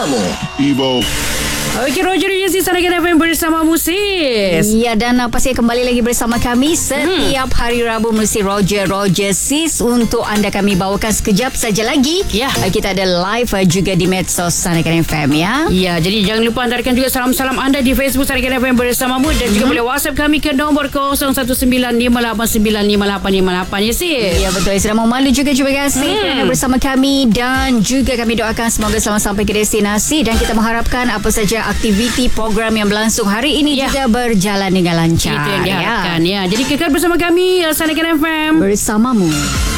bersamamu. Evo. Okey, Roger Yesi Sarakan FM bersama Sis. Ya, dan pasti kembali lagi bersama kami setiap hari Rabu mesti Roger Sis. Untuk anda kami bawakan sekejap saja lagi. Ya. Kita ada live juga di medsos Sarakan FM ya. Ya, jadi jangan lupa antarkan juga salam-salam anda di Facebook Sarakan FM bersamamu dan juga boleh WhatsApp kami ke nombor 0195895858 ya Sis. Ya, betul. Sudah memalu juga, terima kasih kerana bersama kami dan juga kami doakan semoga selamat sampai ke destinasi dan kita mengharapkan apa saja aktiviti program yang berlangsung hari ini juga berjalan dengan lancar. Itu yang diharapkan ya. Jadi kekal bersama kami Sarakan FM bersamamu.